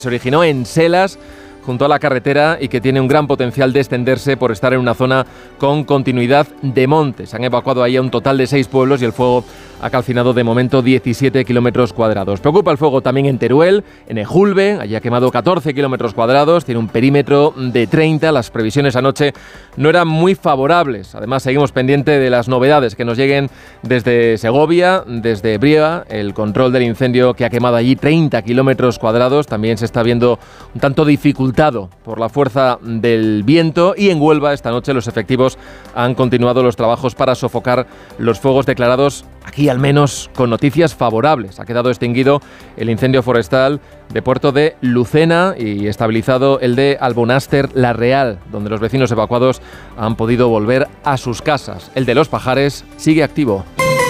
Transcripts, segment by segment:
Se originó en Selas, junto a la carretera, y que tiene un gran potencial de extenderse por estar en una zona con continuidad de monte. Se han evacuado ahí a un total de 6 pueblos y el fuego ha calcinado de momento 17 kilómetros cuadrados. Preocupa el fuego también en Teruel, en Ejulbe, allí ha quemado 14 kilómetros cuadrados, tiene un perímetro de 30. Las previsiones anoche no eran muy favorables. Además, seguimos pendiente de las novedades que nos lleguen desde Segovia, desde Brieva, el control del incendio que ha quemado allí 30 kilómetros cuadrados. También se está viendo un tanto dificultado por la fuerza del viento, y en Huelva esta noche los efectivos han continuado los trabajos para sofocar los fuegos declarados, aquí al menos con noticias favorables. Ha quedado extinguido el incendio forestal de Puerto de Lucena y estabilizado el de Albonáster La Real, donde los vecinos evacuados han podido volver a sus casas. El de Los Pajares sigue activo.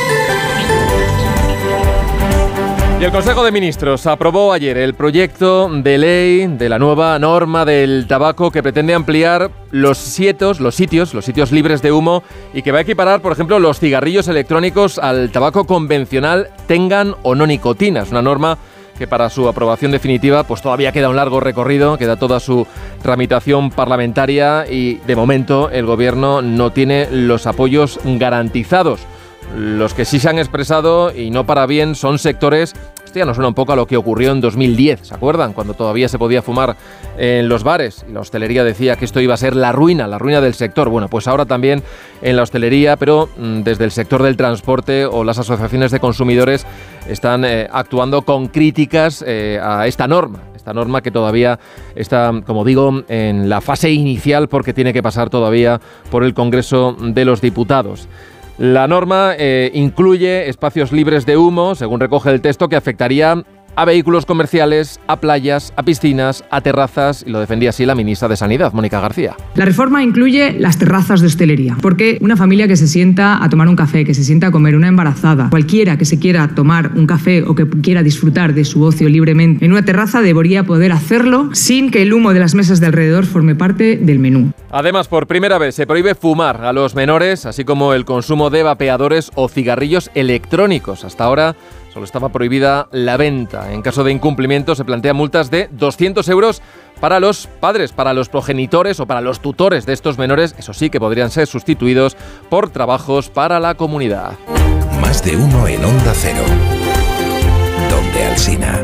Y el Consejo de Ministros aprobó ayer el proyecto de ley de la nueva norma del tabaco que pretende ampliar los sitios libres de humo y que va a equiparar, por ejemplo, los cigarrillos electrónicos al tabaco convencional, tengan o no nicotina. Es una norma que para su aprobación definitiva pues todavía queda un largo recorrido, queda toda su tramitación parlamentaria y de momento el Gobierno no tiene los apoyos garantizados. Los que sí se han expresado, y no para bien, son sectores... Esto ya nos suena un poco a lo que ocurrió en 2010, ¿se acuerdan? Cuando todavía se podía fumar en los bares y la hostelería decía que esto iba a ser la ruina del sector. Bueno, pues ahora también en la hostelería, pero desde el sector del transporte o las asociaciones de consumidores están actuando con críticas a esta norma que todavía está, como digo, en la fase inicial porque tiene que pasar todavía por el Congreso de los Diputados. La norma incluye espacios libres de humo, según recoge el texto, que afectaría a vehículos comerciales, a playas, a piscinas, a terrazas, y lo defendía así la ministra de Sanidad, Mónica García. La reforma incluye las terrazas de hostelería, porque una familia que se sienta a tomar un café, que se sienta a comer, una embarazada, cualquiera que se quiera tomar un café o que quiera disfrutar de su ocio libremente en una terraza, debería poder hacerlo sin que el humo de las mesas de alrededor forme parte del menú. Además, por primera vez se prohíbe fumar a los menores, así como el consumo de vapeadores o cigarrillos electrónicos. Hasta ahora solo estaba prohibida la venta. En caso de incumplimiento se plantean multas de 200 euros para los padres, para los progenitores o para los tutores de estos menores. Eso sí, que podrían ser sustituidos por trabajos para la comunidad. Más de uno en Onda Cero. Donde Alsina.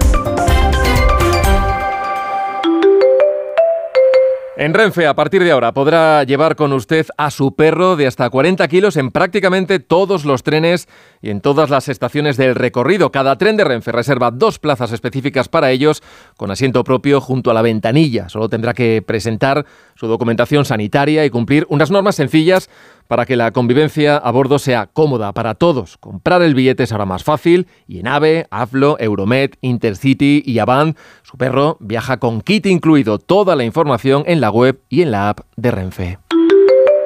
En Renfe, a partir de ahora, podrá llevar con usted a su perro de hasta 40 kilos en prácticamente todos los trenes y en todas las estaciones del recorrido. Cada tren de Renfe reserva 2 plazas específicas para ellos, con asiento propio junto a la ventanilla. Solo tendrá que presentar su documentación sanitaria y cumplir unas normas sencillas para que la convivencia a bordo sea cómoda para todos. Comprar el billete es ahora más fácil y en AVE, Aflo, Euromed, Intercity y Avant, su perro viaja con kit incluido. Toda la información en la web y en la app de Renfe.